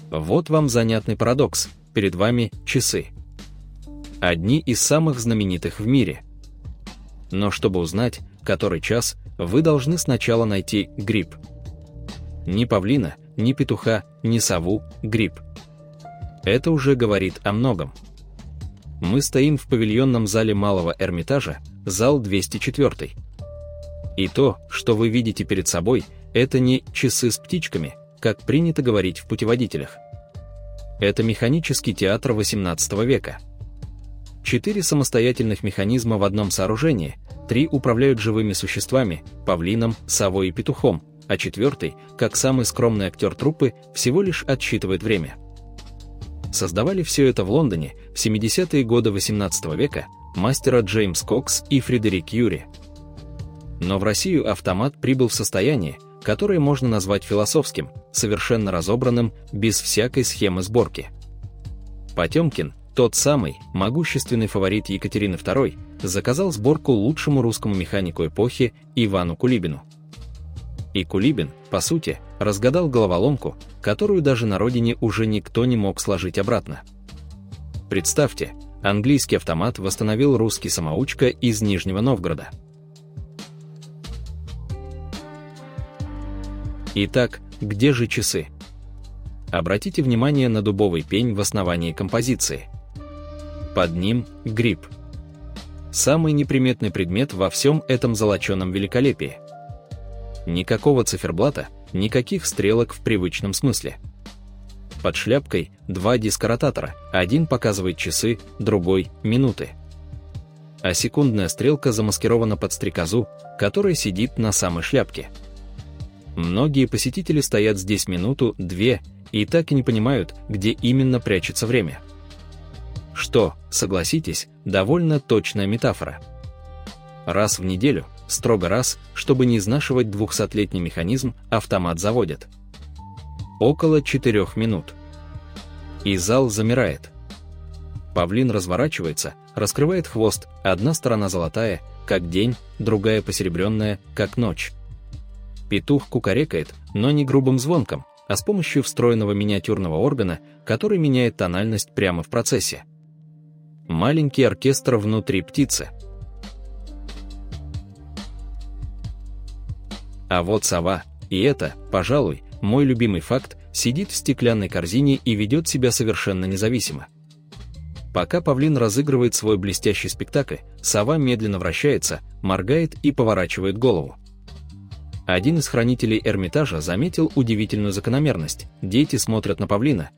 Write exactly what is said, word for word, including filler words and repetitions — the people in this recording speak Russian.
Вот вам занятный парадокс. Перед вами часы. Одни из самых знаменитых в мире. Но чтобы узнать, который час, вы должны сначала найти гриб. Ни павлина, ни петуха, ни сову, гриб. Это уже говорит о многом. Мы стоим в павильонном зале Малого Эрмитажа, зал двести четыре. И то, что вы видите перед собой, это не часы с птичками, как принято говорить в путеводителях. Это механический театр восемнадцатого века. Четыре самостоятельных механизма в одном сооружении, три управляют живыми существами, павлином, совой и петухом, а четвертый, как самый скромный актер труппы, всего лишь отсчитывает время. Создавали все это в Лондоне в семидесятые годы восемнадцатого века мастера Джеймс Кокс и Фредерик Юри. Но в Россию автомат прибыл в состоянии, которое можно назвать философским, совершенно разобранным, без всякой схемы сборки. Потемкин, тот самый могущественный фаворит Екатерины второй, заказал сборку лучшему русскому механику эпохи Ивану Кулибину. И Кулибин, по сути, разгадал головоломку, которую даже на родине уже никто не мог сложить обратно. Представьте, английский автомат восстановил русский самоучка из Нижнего Новгорода. Итак, где же часы? Обратите внимание на дубовый пень в основании композиции. Под ним гриб. Самый неприметный предмет во всем этом золоченом великолепии. Никакого циферблата, никаких стрелок в привычном смысле. Под шляпкой два диска-ротатора, один показывает часы, другой — минуты. А секундная стрелка замаскирована под стрекозу, которая сидит на самой шляпке. Многие посетители стоят здесь минуту-две и так и не понимают, где именно прячется время. Что, согласитесь, довольно точная метафора. Раз в неделю, строго раз, чтобы не изнашивать двухсотлетний механизм, автомат заводят. Около четырех минут. И зал замирает. Павлин разворачивается, раскрывает хвост, одна сторона золотая, как день, другая посеребренная, как ночь. Петух кукарекает, но не грубым звонком, а с помощью встроенного миниатюрного органа, который меняет тональность прямо в процессе. Маленький оркестр внутри птицы. А вот сова, и это, пожалуй, мой любимый факт, сидит в стеклянной корзине и ведет себя совершенно независимо. Пока павлин разыгрывает свой блестящий спектакль, сова медленно вращается, моргает и поворачивает голову. Один из хранителей Эрмитажа заметил удивительную закономерность: дети смотрят на павлина,